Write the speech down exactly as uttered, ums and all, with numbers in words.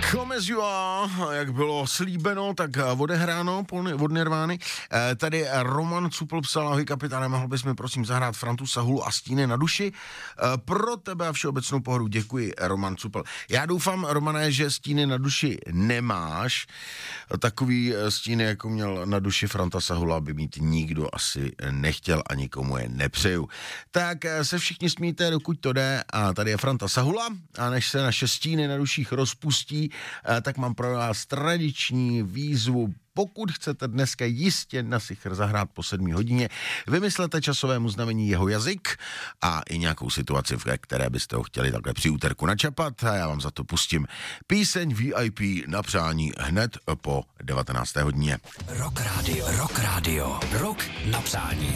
Come as you are, jak bylo slíbeno, tak odehráno od Nirvány. Tady Roman Cupl psal: ahoj kapitáne, mohl bys mi prosím zahrát Frantu Sahulu a Stíny na duši? Pro tebe a všeobecnou pohodu děkuji, Roman Cupl. Já doufám, Romane, že Stíny na duši nemáš. Takový stíny, jako měl na duši Franta Sahula, by mít nikdo asi nechtěl a nikomu je nepřeju. Tak se všichni smíte, dokud to jde. A tady je Franta Sahula a než se naše stíny na duších rozpustí, tak mám pro vás tradiční výzvu. Pokud chcete dneska jistě na Sichr zahrát po sedmé hodině, vymyslete časovému znamení jeho jazyk a i nějakou situaci, v které byste ho chtěli takhle při úterku načapat, a já vám za to pustím píseň V I P na přání hned po devatenácté hodině. Rock Radio, Rock Radio, Rock na přání.